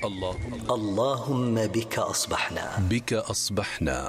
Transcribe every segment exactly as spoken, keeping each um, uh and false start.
اللهم اللهم بك أصبحنا بك أصبحنا.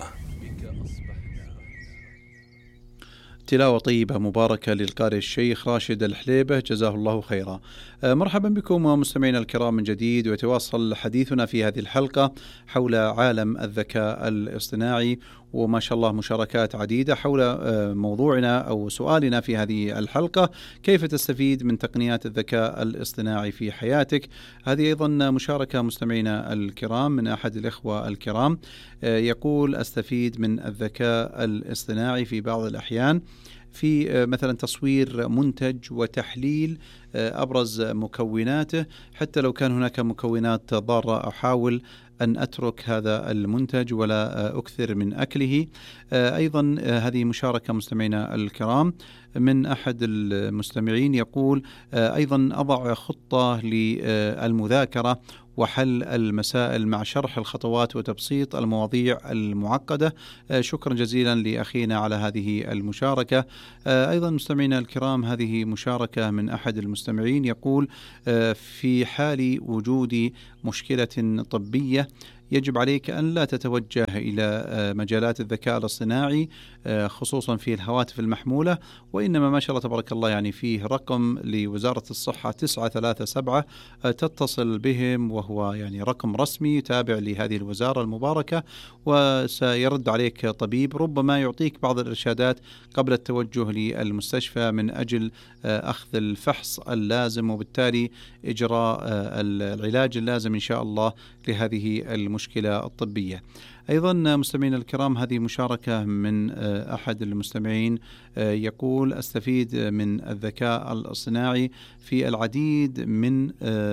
تلاوة طيبة مباركة للقارئ الشيخ راشد الحليبة جزاه الله خيرا. مرحبا بكم مستمعينا الكرام من جديد، ويتواصل حديثنا في هذه الحلقة حول عالم الذكاء الاصطناعي، وما شاء الله مشاركات عديدة حول موضوعنا أو سؤالنا في هذه الحلقة: كيف تستفيد من تقنيات الذكاء الاصطناعي في حياتك؟ هذه أيضا مشاركة مستمعينا الكرام من أحد الإخوة الكرام، يقول: أستفيد من الذكاء الاصطناعي في بعض الأحيان في مثلا تصوير منتج وتحليل أبرز مكوناته، حتى لو كان هناك مكونات ضارة أحاول أن أترك هذا المنتج ولا أكثر من أكله. أيضا هذه مشاركة مستمعينا الكرام من أحد المستمعين، يقول: أيضا أضع خطة للمذاكرة وحل المسائل مع شرح الخطوات وتبسيط المواضيع المعقدة. شكرا جزيلا لأخينا على هذه المشاركة. أيضا مستمعينا الكرام هذه مشاركة من أحد المستمعين، يقول: في حال وجود مشكلة طبية يجب عليك أن لا تتوجه إلى مجالات الذكاء الاصطناعي خصوصا في الهواتف المحمولة، وإنما ما شاء الله تبارك الله يعني فيه رقم لوزارة الصحة تسعة ثلاثة سبعة تتصل بهم، وهو يعني رقم رسمي تابع لهذه الوزارة المباركة، وسيرد عليك طبيب ربما يعطيك بعض الإرشادات قبل التوجه للمستشفى من أجل أخذ الفحص اللازم، وبالتالي إجراء العلاج اللازم إن شاء الله لهذه المشكلة الطبية. أيضا مستمعين الكرام هذه مشاركة من أحد المستمعين، يقول: أستفيد من الذكاء الاصطناعي في العديد من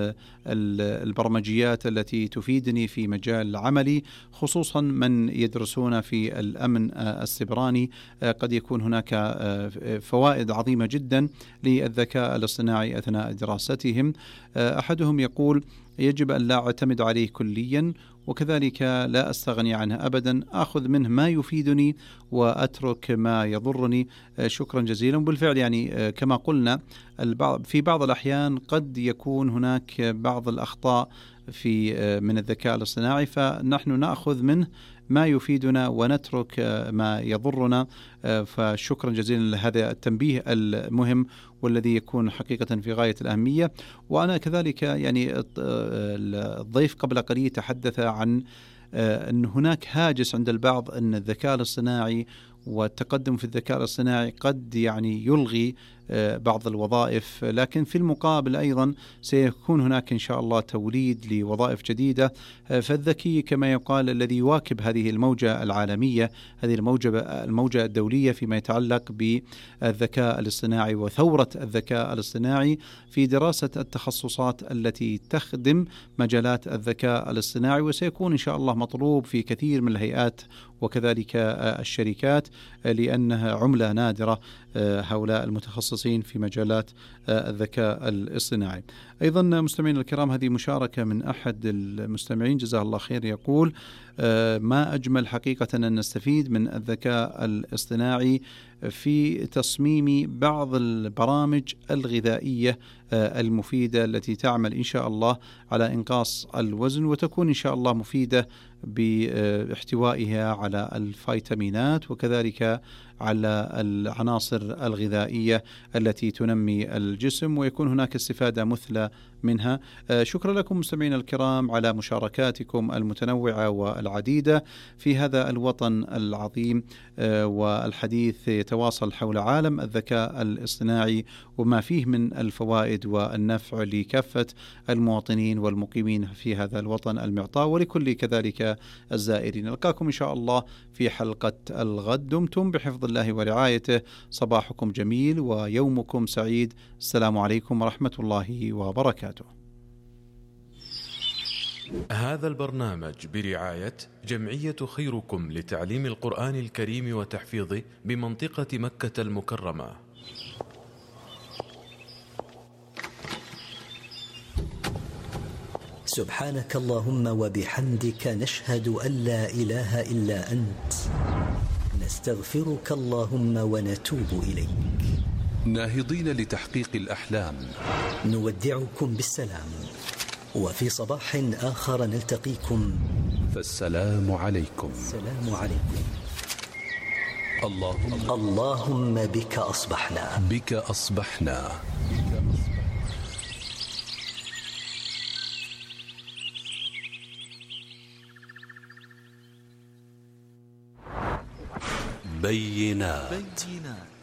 البرمجيات التي تفيدني في مجال عملي، خصوصا من يدرسون في الأمن السيبراني. قد يكون هناك فوائد عظيمة جدا للذكاء الاصطناعي أثناء دراستهم. أحدهم يقول: يجب أن لا أعتمد عليه كليا، وكذلك لا أستغني عنه أبدا، أخذ منه ما يفيدني وأترك ما يضرني. شكرا جزيلا. بالفعل يعني كما قلنا البعض في بعض الأحيان قد يكون هناك بعض الأخطاء في من الذكاء الاصطناعي، فنحن نأخذ منه ما يفيدنا ونترك ما يضرنا. فشكرا جزيلا لهذا التنبيه المهم والذي يكون حقيقة في غاية الأهمية. وأنا كذلك يعني الضيف قبل قليل تحدث عن أن هناك هاجس عند البعض أن الذكاء الاصطناعي والتقدم في الذكاء الاصطناعي قد يعني يلغي بعض الوظائف، لكن في المقابل أيضا سيكون هناك إن شاء الله توليد لوظائف جديدة. فالذكي كما يقال الذي يواكب هذه الموجة العالمية، هذه الموجة الموجة الدولية فيما يتعلق بالذكاء الاصطناعي وثورة الذكاء الاصطناعي في دراسة التخصصات التي تخدم مجالات الذكاء الاصطناعي، وسيكون إن شاء الله مطلوب في كثير من الهيئات وكذلك الشركات، لأنها عملة نادرة هؤلاء المتخصصين في مجالات الذكاء الاصطناعي. أيضا مستمعين الكرام هذه مشاركة من أحد المستمعين جزاه الله خير، يقول: ما أجمل حقيقة أن نستفيد من الذكاء الاصطناعي في تصميم بعض البرامج الغذائية المفيدة التي تعمل إن شاء الله على إنقاص الوزن، وتكون إن شاء الله مفيدة باحتوائها على الفيتامينات وكذلك على العناصر الغذائية التي تنمي الجسم، ويكون هناك استفادة مثلى منها. شكرا لكم مستمعين الكرام على مشاركاتكم المتنوعة والعديدة في هذا الوطن العظيم، والحديث يتواصل حول عالم الذكاء الاصطناعي وما فيه من الفوائد والنفع لكافة المواطنين والمقيمين في هذا الوطن المعطاء، ولكل كذلك الزائرين. نلقاكم إن شاء الله في حلقة الغد. دمتم بحفظ الله ورعايته. صباحكم جميل ويومكم سعيد. السلام عليكم ورحمة الله وبركاته. هذا البرنامج برعاية جمعية خيركم لتعليم القرآن الكريم وتحفيظه بمنطقة مكة المكرمة. سبحانك اللهم وبحمدك نشهد أن لا إله إلا أنت، نستغفرك اللهم ونتوب إليك. ناهضين لتحقيق الأحلام، نودعكم بالسلام. وفي صباح آخر نلتقيكم، فالسلام عليكم. السلام عليكم. اللهم اللهم بك أصبحنا بك أصبحنا بينات.